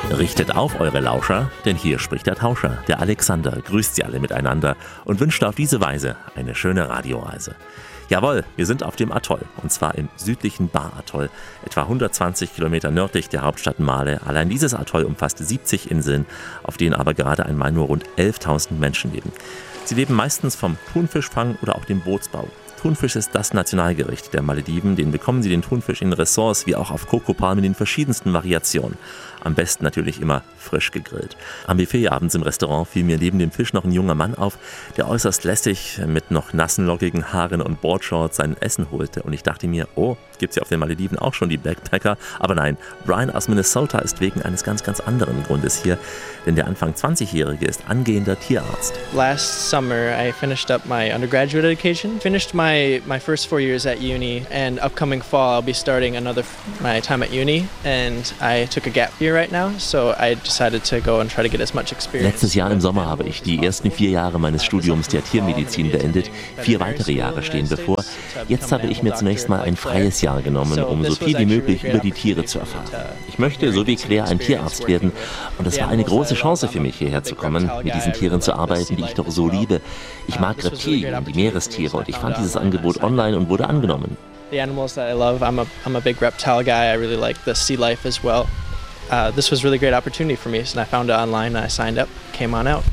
Richtet auf eure Lauscher, denn hier spricht der Tauscher, der Alexander, grüßt sie alle miteinander und wünscht auf diese Weise eine schöne Radioreise. Jawohl, wir sind auf dem Atoll, und zwar im südlichen Ba-Atoll, etwa 120 Kilometer nördlich der Hauptstadt Male. Allein dieses Atoll umfasst 70 Inseln, auf denen aber gerade einmal nur rund 11.000 Menschen leben. Sie leben meistens vom Thunfischfang oder auch dem Bootsbau. Thunfisch ist das Nationalgericht der Malediven. Den bekommen sie den Thunfisch in Ressorts wie auch auf Kokopalmen in den verschiedensten Variationen. Am besten natürlich immer frisch gegrillt. Am Buffet abends im Restaurant fiel mir neben dem Fisch noch ein junger Mann auf, der äußerst lässig mit noch nassen, lockigen Haaren und Boardshorts sein Essen holte. Und ich dachte mir, oh, gibt's ja auf den Malediven auch schon die Backpacker? Aber nein, Brian aus Minnesota ist wegen eines ganz, ganz anderen Grundes hier. Denn der Anfang 20-Jährige ist angehender Tierarzt. Last summer I finished up my undergraduate education, finished my first 4 years at uni, and upcoming fall I'll be starting my time at uni, and I took a gap year right now, so I decided to go and try to get as much experience. Letztes Jahr im Sommer habe ich die ersten 4 Jahre meines Studiums der Tiermedizin beendet. 4 weitere Jahre stehen bevor. Jetzt habe ich mir zunächst mal ein freies Jahr genommen, um so viel wie möglich über die Tiere zu erfahren. Ich möchte, so wie Claire, ein Tierarzt werden, und es war eine große Chance für mich, hierher zu kommen, mit diesen Tieren zu arbeiten, die ich doch so liebe. Ich mag Reptilien, die Meerestiere, und ich fand dieses Angebot online und wurde angenommen. The animals that I love, I'm a big reptile guy. I really like the sea life as well. This was a really great opportunity for me, so I found it online and I signed up, came on out.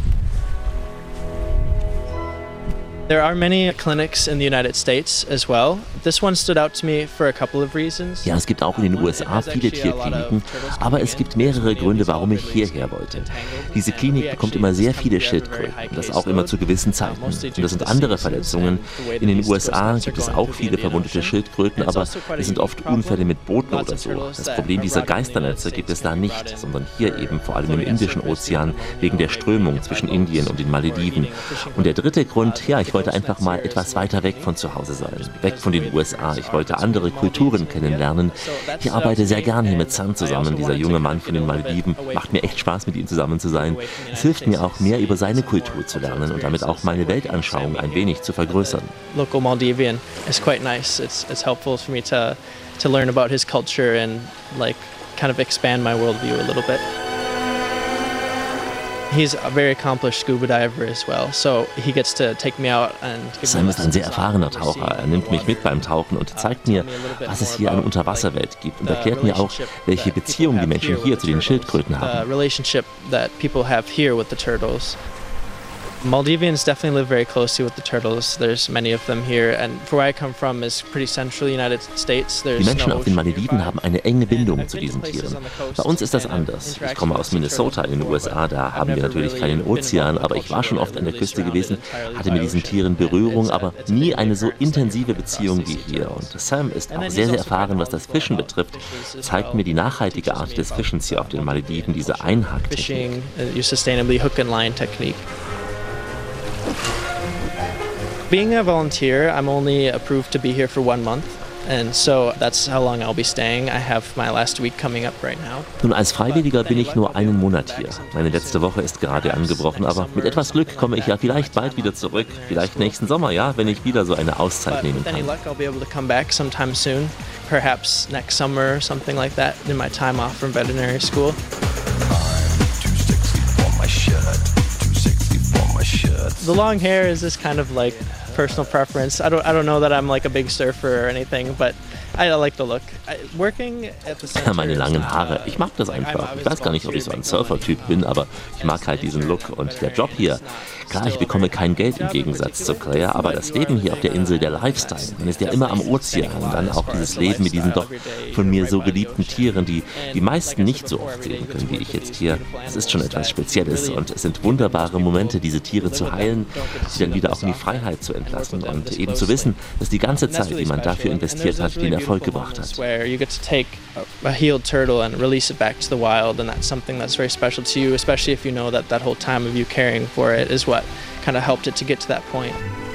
There are many clinics in the United States as well. This one stood out to me for a couple of reasons. Ja, es gibt auch in den USA viele Tierkliniken, aber es gibt mehrere Gründe, warum ich hierher wollte. Diese Klinik bekommt immer sehr viele Schildkröten, und das auch immer zu gewissen Zeiten. Und das sind andere Verletzungen. In den USA gibt es auch viele verwundete Schildkröten, aber es sind oft Unfälle mit Booten oder so. Das Problem dieser Geisternetze gibt es da nicht, sondern hier eben vor allem im Indischen Ozean, wegen der Strömung zwischen Indien und den Malediven. Und der dritte Grund, ja, ich wollte einfach mal etwas weiter weg von zu Hause sein, weg von den USA. Ich wollte andere Kulturen kennenlernen. Ich arbeite sehr gern hier mit Sam zusammen, dieser junge Mann von den Malediven. Macht mir echt Spaß, mit ihm zusammen zu sein. Es hilft mir auch, mehr über seine Kultur zu lernen und damit auch meine Weltanschauung ein wenig zu vergrößern. Local Maldivian is quite nice. It's helpful for me to learn about his culture and like kind of expand my worldview a little bit. He's a very accomplished scuba diver as well, so he gets to take me out and give Sam ist ein sehr erfahrener Taucher. Er nimmt mich mit beim Tauchen und zeigt mir, was es hier an Unterwasserwelt gibt, und erklärt mir auch, welche Beziehung die Menschen hier zu den Schildkröten haben. Relationship that people have here with the turtles. Maldivians definitely live very closely with the turtles. There's many of them here, and where I come from is pretty central United States. Die Menschen auf den Malediven haben eine enge Bindung zu diesen Tieren. Bei uns ist das anders. Ich komme aus Minnesota in den USA, da haben wir natürlich keinen Ozean, aber ich war schon oft an der Küste gewesen, hatte mit diesen Tieren Berührung, aber nie eine so intensive Beziehung wie hier. Und Sam ist auch sehr, sehr erfahren, was das Fischen betrifft, zeigt mir die nachhaltige Art des Fischens hier auf den Malediven, diese Einhacktechnik. Being a volunteer, I'm only approved to be here for 1 month. And so that's how long I'll be staying. I have my last week coming up right now. Nun, als Freiwilliger bin ich nur einen Monat hier. Meine letzte Woche ist gerade angebrochen, aber mit etwas Glück komme ich ja vielleicht bald wieder zurück. Vielleicht nächsten Sommer, ja, wenn ich wieder so eine Auszeit nehmen kann. With any luck, I'll be able to come back sometime soon. Perhaps next summer or something like that in my time off from veterinary school. The long hair is just kind of like personal preference. I don't know that I'm like a big surfer or anything, but I like the look. Working at the center. Meine langen Haare, ich mag das einfach. Ich weiß gar nicht, ob ich so ein Surfer-Typ bin, aber ich mag halt diesen Look und der Job hier. Klar, ich bekomme kein Geld im Gegensatz zu Claire, aber das Leben hier auf der Insel, der Lifestyle, man ist ja immer am Ozean, und dann auch dieses Leben mit diesen doch von mir so geliebten Tieren, die die meisten nicht so oft sehen können wie ich jetzt hier. Es ist schon etwas Spezielles, und es sind wunderbare Momente, diese Tiere zu heilen, sie dann wieder auch in die Freiheit zu entlassen und eben zu wissen, dass die ganze Zeit, die man dafür investiert hat, den Erfolg gebracht hat. You get to take a healed turtle and release it back to the wild, and that's something that's very special to you, especially if you know that that whole time of you caring for it is what kind of helped it to get to that point.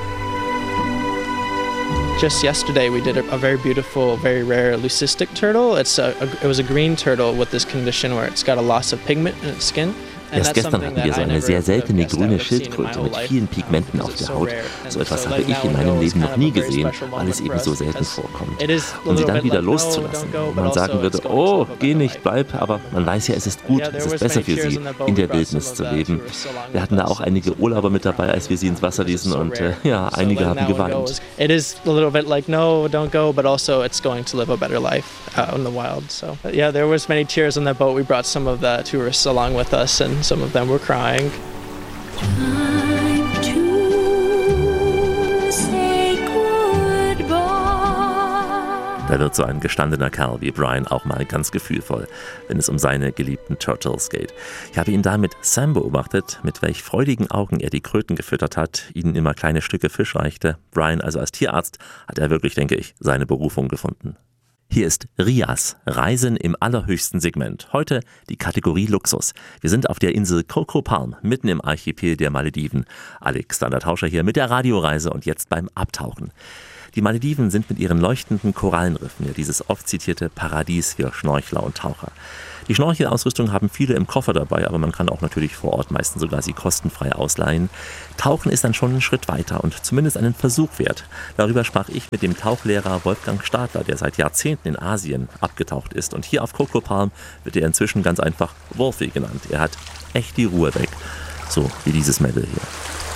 Just yesterday we did a very beautiful, very rare leucistic turtle. It was a green turtle with this condition where it's got a loss of pigment in its skin. Erst gestern hatten wir so eine sehr seltene grüne Schildkröte mit vielen Pigmenten auf der Haut. So etwas habe ich in meinem Leben noch nie gesehen, weil es eben so selten vorkommt. Und sie dann wieder loszulassen. Man sagen würde, oh, geh nicht, bleib, aber man weiß ja, es ist gut, es ist besser für sie, in der Wildnis zu leben. Wir hatten da auch einige Urlauber mit dabei, als wir sie ins Wasser ließen und ja, einige haben geweint. It is a little bit like, no, don't go, but also it's going to live a better life out in the wild. So yeah, there was many tears on that boat. We brought some of the tourists along with us and some of them were crying. Da wird so ein gestandener Kerl wie Brian auch mal ganz gefühlvoll, wenn es um seine geliebten Turtles geht. Ich habe ihn da mit Sam beobachtet, mit welch freudigen Augen er die Kröten gefüttert hat, ihnen immer kleine Stücke Fisch reichte. Brian also als Tierarzt hat er wirklich, denke ich, seine Berufung gefunden. Hier ist Rias, Reisen im allerhöchsten Segment. Heute die Kategorie Luxus. Wir sind auf der Insel Coco Palm, mitten im Archipel der Malediven. Alexander Tauscher hier mit der Radioreise und jetzt beim Abtauchen. Die Malediven sind mit ihren leuchtenden Korallenriffen ja dieses oft zitierte Paradies für Schnorchler und Taucher. Die Schnorchelausrüstung haben viele im Koffer dabei, aber man kann auch natürlich vor Ort meistens sogar sie kostenfrei ausleihen. Tauchen ist dann schon einen Schritt weiter und zumindest einen Versuch wert. Darüber sprach ich mit dem Tauchlehrer Wolfgang Stadler, der seit Jahrzehnten in Asien abgetaucht ist. Und hier auf Coco Palm wird er inzwischen ganz einfach Wolfie genannt. Er hat echt die Ruhe weg, so wie dieses Mädel hier.